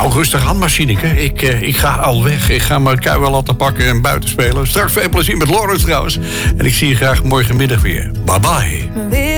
Nou, rustig aan, Machineke. Ik ga al weg. Ik ga mijn kuil laten pakken en buiten spelen. Straks veel plezier met Lawrence trouwens. En ik zie je graag morgenmiddag weer. Bye bye.